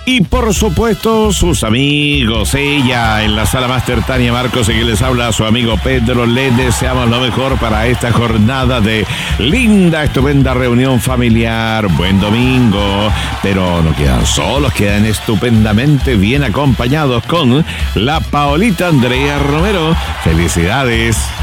Y por supuesto, sus amigos, ella en la sala Máster, Tania Marcos, y que les habla su amigo Pedro. Les deseamos lo mejor para esta jornada de linda, estupenda reunión familiar. Buen domingo, pero no quedan solos, quedan estupendamente bien acompañados con la Paolita Andrea Romero. ¡Felicidades!